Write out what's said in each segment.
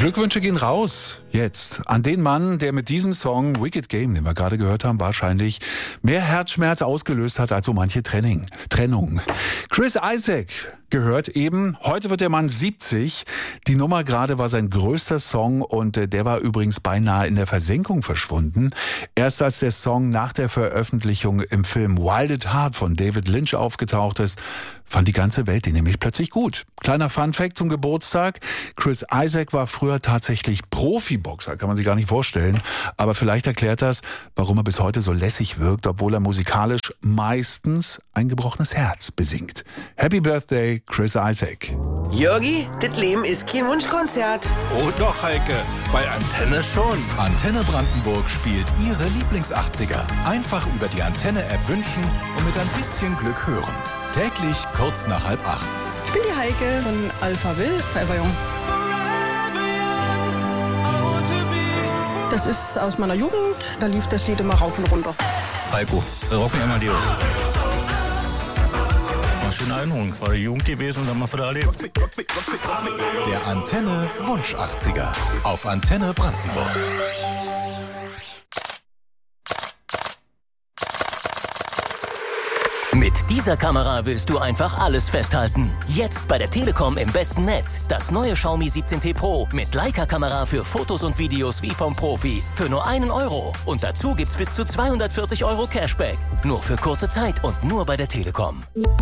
Glückwünsche gehen raus jetzt an den Mann, der mit diesem Song Wicked Game, den wir gerade gehört haben, wahrscheinlich mehr Herzschmerz ausgelöst hat als so manche Trennung. Chris Isaak gehört eben. Heute wird der Mann 70. Die Nummer gerade war sein größter Song und der war übrigens beinahe in der Versenkung verschwunden. Erst als der Song nach der Veröffentlichung im Film Wild at Heart von David Lynch aufgetaucht ist, fand die ganze Welt ihn nämlich plötzlich gut. Kleiner Funfact zum Geburtstag. Chris Isaak war früher tatsächlich Profiboxer, kann man sich gar nicht vorstellen. Aber vielleicht erklärt das, warum er bis heute so lässig wirkt, obwohl er musikalisch meistens ein gebrochenes Herz besingt. Happy Birthday, Chris Isaak. Jörgi, das Leben ist kein Wunschkonzert. Oh doch, Heike, bei Antenne schon. Antenne Brandenburg spielt Ihre Lieblings-80er. Einfach über die Antenne-App wünschen und mit ein bisschen Glück hören. Täglich kurz nach 7:30. Ich bin die Heike von Alpha Will, Forever Young. Das ist aus meiner Jugend, da lief das Lied immer rauf und runter. Heiko, wir rocken immer die aus. War schöne Erinnerung, war die Jugend gewesen und haben wir wieder erlebt. Der Antenne Wunsch 80er auf Antenne Brandenburg. Mit dieser Kamera willst du einfach alles festhalten. Jetzt bei der Telekom im besten Netz. Das neue Xiaomi 17T Pro mit Leica-Kamera für Fotos und Videos wie vom Profi. Für nur 1 Euro. Und dazu gibt's bis zu 240 Euro Cashback. Nur für kurze Zeit und nur bei der Telekom.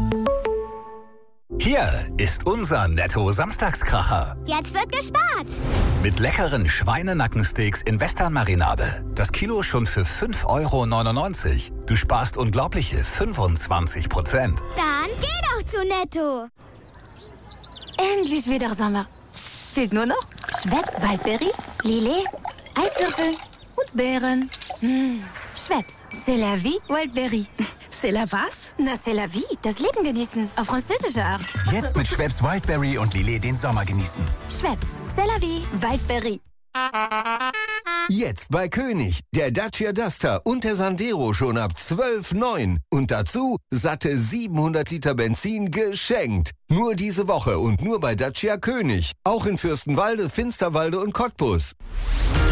Hier ist unser Netto-Samstagskracher. Jetzt wird gespart. Mit leckeren Schweinenackensteaks in Western-Marinade. Das Kilo schon für 5,99 €. Du sparst unglaubliche 25%. Dann geh doch zu Netto. Endlich wieder Sommer. Fehlt nur noch Schweppes Waldbeere, Lillet, Eiswürfel und Beeren. Schweppes, c'est la vie, Wildberry. C'est la was? Na, c'est la vie, das Leben genießen, auf französische Art. Jetzt mit Schweppes Wildberry und Lillet den Sommer genießen. Schweppes, c'est la vie, Wildberry. Jetzt bei König, der Dacia Duster und der Sandero schon ab 12,9. Und dazu satte 700 Liter Benzin geschenkt. Nur diese Woche und nur bei Dacia König. Auch in Fürstenwalde, Finsterwalde und Cottbus.